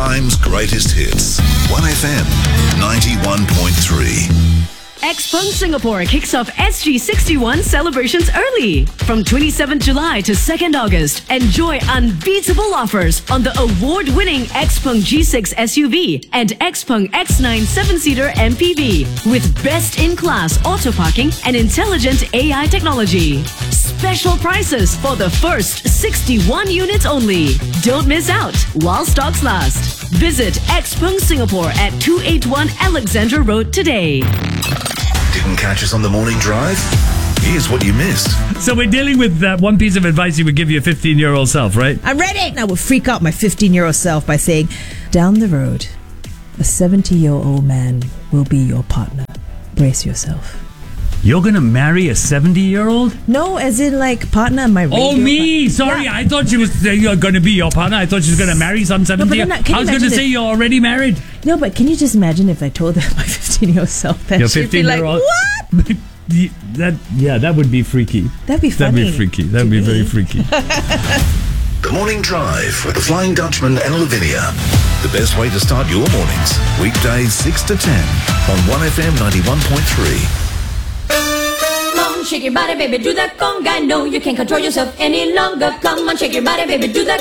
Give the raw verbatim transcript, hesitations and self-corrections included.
time's greatest hits. one F M ninety-one point three. Xpeng Singapore kicks off S G sixty-one celebrations early. From twenty-seventh July to second August, enjoy unbeatable offers on the award-winning Xpeng G six S U V and Xpeng X nine seven-seater M P V with best-in-class auto parking and intelligent A I technology. Special prices for the first sixty-one units only. Don't miss out while stocks last. Visit Xpeng Singapore at two eighty-one Alexandra Road today. Didn't catch us on the morning drive? Here's what you missed. So we're dealing with that one piece of advice you would give your fifteen-year-old self, right? I'm ready! I would freak out my fifteen-year-old self by saying, down the road, a seventy-year-old man will be your partner. Brace yourself. You're going to marry a seventy-year-old? No, as in like partner in my radio. Oh, me! Part- Sorry, yeah. I thought she was uh, you're going to be your partner. I thought she was going to marry some seventy-year-old. No, but then, uh, I was going to imagine say if- you're already married. No, but can you just imagine if I told her my fifteen-year-old self that Your she'd be like, fifteen-year-old. what? that yeah, that would be freaky. That'd be funny. That'd be freaky. That'd to be me. very freaky. The Morning Drive with the Flying Dutchman and Lavinia. The best way to start your mornings. Weekdays six to ten on one F M ninety-one point three. Shake your body, baby, do that conga. No, you can't control yourself any longer. Come on, shake your body, baby, do that